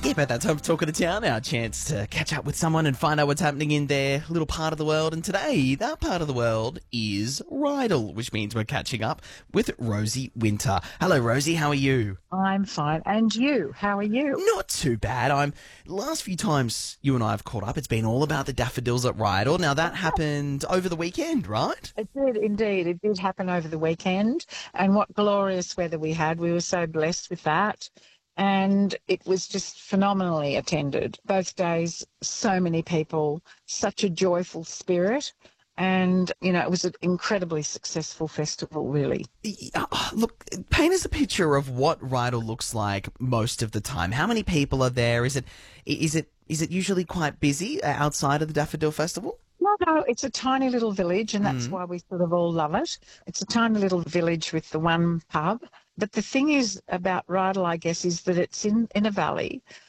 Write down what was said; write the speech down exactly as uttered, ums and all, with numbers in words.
Yeah, but that's Home Talk of the Town, our chance to catch up with someone and find out what's happening in their little part of the world. And today, that part of the world is Rydal, which means we're catching up with Rosie Winter. Hello, Rosie. How are you? I'm fine. And you? How are you? Not too bad. I'm. Last few times you and I have caught up, it's been all about the daffodils at Rydal. Now, that happened over the weekend, right? It did indeed. It did happen over the weekend. And what glorious weather we had. We were so blessed with that. And it was just phenomenally attended. Both days, so many people, such a joyful spirit. And, you know, it was an incredibly successful festival, really. Uh, Look, paint us a picture of what Rydal looks like most of the time. How many people are there? Is it is it is it usually quite busy outside of the Daffodil Festival? No, no, it's a tiny little village, and that's mm. why we sort of all love it. It's a tiny little village with the one pub. But the thing is about Rydal, I guess, is that it's in, in a valley.